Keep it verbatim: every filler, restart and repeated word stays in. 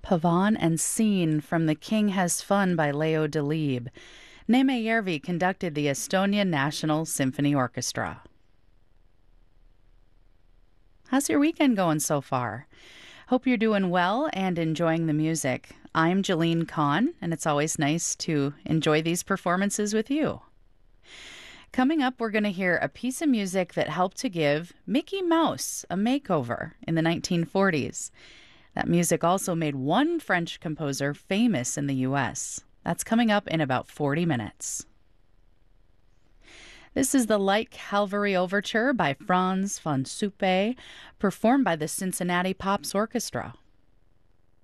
Pavan and Scene from The King Has Fun by Leo Delibes. Neeme Järvi conducted the Estonia National Symphony Orchestra. How's your weekend going so far? Hope you're doing well and enjoying the music. I'm Jeline Kahn, and it's always nice to enjoy these performances with you. Coming up, we're going to hear a piece of music that helped to give Mickey Mouse a makeover in the nineteen forties. That music also made one French composer famous in the U S. That's coming up in about forty minutes. This is the Light Cavalry Overture by Frans van Suppe, performed by the Cincinnati Pops Orchestra.